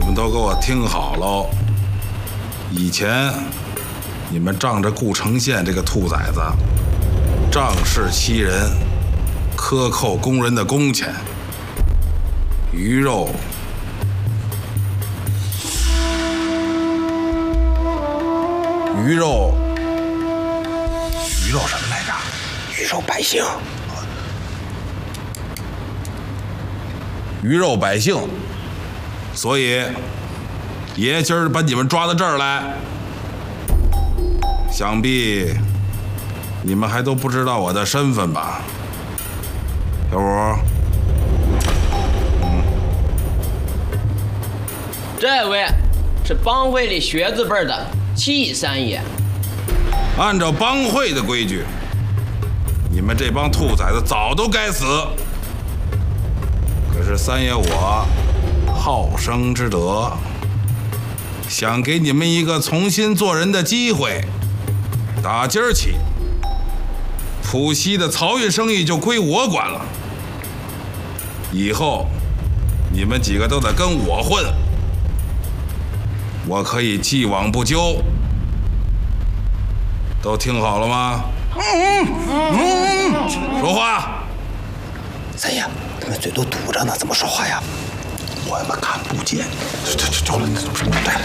们都给我听好喽！以前你们仗着顾城县这个兔崽子，仗势欺人，克扣工人的工钱，鱼肉什么来着？ 鱼肉百姓， 鱼肉百姓。所以，爷今儿把你们抓到这儿来，想必你们还都不知道我的身份吧？小五， 这位是帮会里学字辈的戚三爷。 按照帮会的规矩，你们这帮兔崽子早都该死。可是三爷我好生之德，想给你们一个重新做人的机会。打今儿起，浦西的漕运生意就归我管了。以后你们几个都得跟我混，我可以既往不咎。都听好了吗？说话。 三爷，他们嘴都堵着呢，怎么说话呀？ 我他妈看不见。就了，对。